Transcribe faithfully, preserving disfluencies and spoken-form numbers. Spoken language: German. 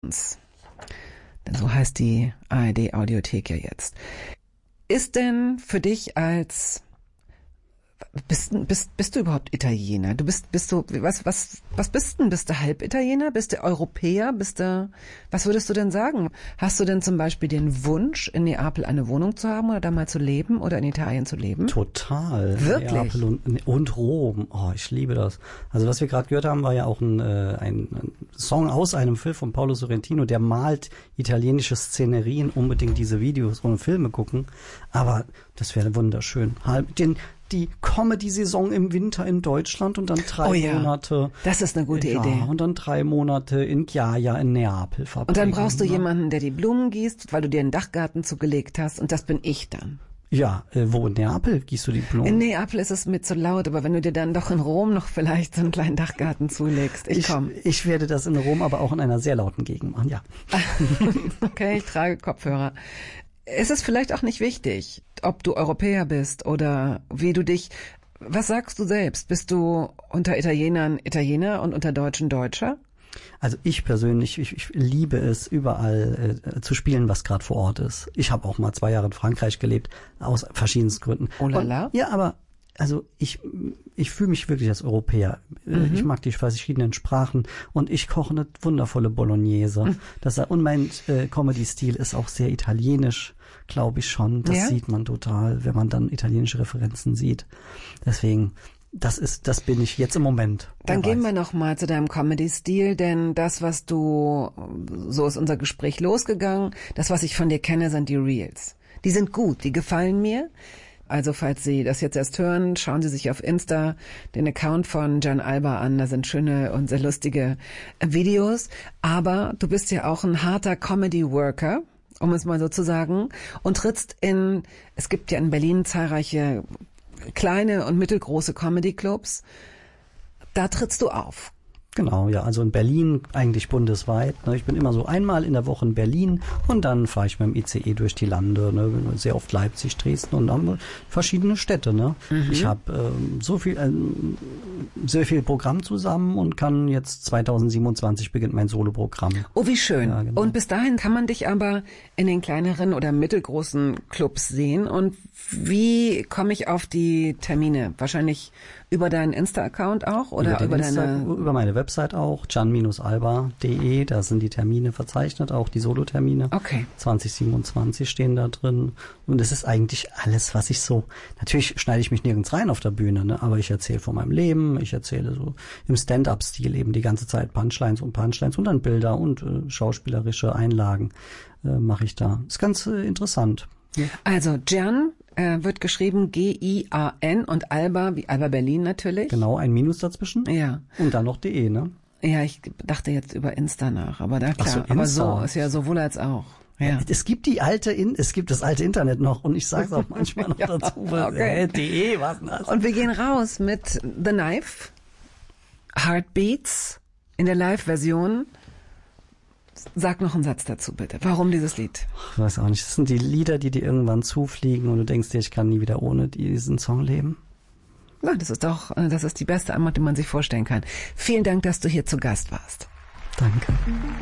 Emotions. Denn so heißt die A R D-Audiothek ja jetzt. Ist denn für dich als Bist, bist, bist du überhaupt Italiener? Du bist, bist du, was, was, was bist denn? Bist du Halbitaliener? Bist du Europäer? Bist du, was würdest du denn sagen? Hast du denn zum Beispiel den Wunsch, in Neapel eine Wohnung zu haben oder da mal zu leben oder in Italien zu leben? Total. Wirklich? Neapel und, und Rom. Oh, ich liebe das. Also was wir gerade gehört haben, war ja auch ein, äh, ein, ein Song aus einem Film von Paolo Sorrentino, der malt italienische Szenerien, unbedingt diese Videos und Filme gucken. Aber das wäre wunderschön. Halb, den, die Comedy-Saison im Winter in Deutschland und dann drei oh ja, Monate. Das ist eine gute ja, Idee. Und dann drei Monate in Ghiaia in Neapel verbringen. Und dann brauchst du ne? jemanden, der die Blumen gießt, weil du dir einen Dachgarten zugelegt hast. Und das bin ich dann. Ja, äh, wo in Neapel gießt du die Blumen? In Neapel ist es mir zu laut, aber wenn du dir dann doch in Rom noch vielleicht so einen kleinen Dachgarten zulegst. Ich, ich komm. Ich werde das in Rom aber auch in einer sehr lauten Gegend machen, ja. Okay, ich trage Kopfhörer. Es ist vielleicht auch nicht wichtig, ob du Europäer bist oder wie du dich... Was sagst du selbst? Bist du unter Italienern Italiener und unter Deutschen Deutscher? Also ich persönlich, ich, ich liebe es, überall äh, zu spielen, was gerade vor Ort ist. Ich habe auch mal zwei Jahre in Frankreich gelebt, aus verschiedensten Gründen. Oh la la. Und, ja, aber also ich ich fühle mich wirklich als Europäer. Mhm. Ich mag die verschiedenen Sprachen und ich koche eine wundervolle Bolognese. Mhm. Das, und mein äh, Comedy-Stil ist auch sehr italienisch, glaube ich schon. Das ja? sieht man total, wenn man dann italienische Referenzen sieht. Deswegen, das ist, das bin ich jetzt im Moment. Dann gehen wir noch mal zu deinem Comedy-Stil, denn das, was du, so ist unser Gespräch losgegangen, das, was ich von dir kenne, sind die Reels. Die sind gut, die gefallen mir. Also falls Sie das jetzt erst hören, schauen Sie sich auf Insta den Account von Gian Alba an. Da sind schöne und sehr lustige Videos. Aber du bist ja auch ein harter Comedy-Worker, um es mal so zu sagen, und trittst in, es gibt ja in Berlin zahlreiche kleine und mittelgroße Comedy-Clubs. Da trittst du auf. Genau, ja, also in Berlin eigentlich bundesweit. Ne? Ich bin immer so einmal in der Woche in Berlin und dann fahre ich mit dem I C E durch die Lande, ne? Sehr oft Leipzig, Dresden und dann verschiedene Städte. Ne? Mhm. Ich habe ähm, so viel, ähm, sehr viel Programm zusammen und kann jetzt zweitausendsiebenundzwanzig beginnt mein Soloprogramm. Oh, wie schön. Ja, genau. Und bis dahin kann man dich aber in den kleineren oder mittelgroßen Clubs sehen. Und wie komme ich auf die Termine? Wahrscheinlich über deinen Insta-Account auch oder über, über deine... Insta, über meine Website auch, gian alba punkt de, da sind die Termine verzeichnet, auch die Solo-Termine. Okay. zwanzig siebenundzwanzig stehen da drin. Und es ist eigentlich alles, was ich so... Natürlich schneide ich mich nirgends rein auf der Bühne, ne? Aber ich erzähle von meinem Leben, ich erzähle so im Stand-up-Stil eben die ganze Zeit Punchlines und Punchlines und dann Bilder und äh, schauspielerische Einlagen äh, mache ich da. Ist ganz äh, interessant. Ja. Also Gian äh, wird geschrieben G I A N und Alba, wie Alba Berlin natürlich. Genau, ein Minus dazwischen. Ja. Und dann noch de, ne? Ja, ich dachte jetzt über Insta nach, aber da klar. Ach so, aber Insta. so ist ja sowohl als auch. Ja. Es gibt die alte, in, es gibt das alte Internet noch und ich sage es auch manchmal noch ja, dazu. okay. Äh, de, was denn das? Und wir gehen raus mit The Knife, Heartbeats in der Live-Version. Sag noch einen Satz dazu, bitte. Warum dieses Lied? Ich weiß auch nicht. Das sind die Lieder, die dir irgendwann zufliegen und du denkst dir, ich kann nie wieder ohne diesen Song leben. Na, das ist doch, das ist die beste Antwort, die man sich vorstellen kann. Vielen Dank, dass du hier zu Gast warst. Danke.